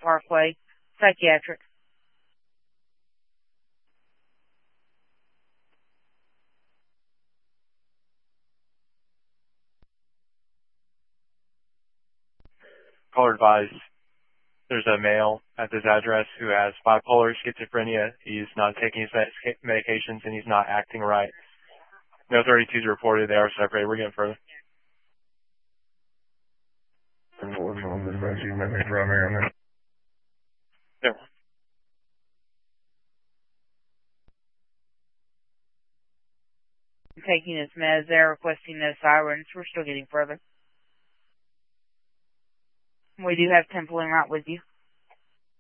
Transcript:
Parkway, psychiatric. Caller advised. There's a male at this address who has bipolar schizophrenia. He's not taking his medications and he's not acting right. No 32s reported. They are separated. We're getting further. Yeah. Taking his meds. They're requesting no sirens. We're still getting further. We do have Temple en route with you.